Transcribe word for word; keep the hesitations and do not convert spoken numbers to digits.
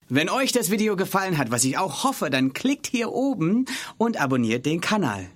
Wenn euch das Video gefallen hat, was ich auch hoffe, dann klickt hier oben und abonniert den Kanal.